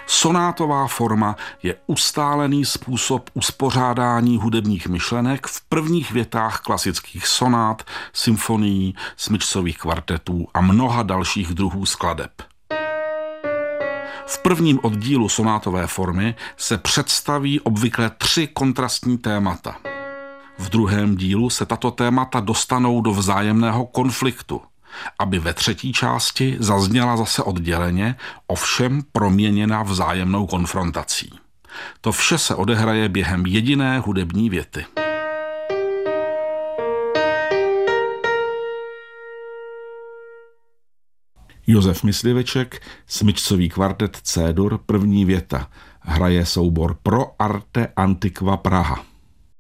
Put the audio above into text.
Sonátová forma je ustálený způsob uspořádání hudebních myšlenek v prvních větách klasických sonát, symfonií, smyčcových kvartetů a mnoha dalších druhů skladeb. V prvním oddílu sonátové formy se představí obvykle 3 kontrastní témata. V druhém dílu se tato témata dostanou do vzájemného konfliktu, aby ve třetí části zazněla zase odděleně, ovšem proměněna vzájemnou konfrontací. To vše se odehraje během jediné hudební věty. Josef Mysliveček, smyčcový kvartet C-dur, první věta. Hraje soubor Pro Arte Antiqua Praha.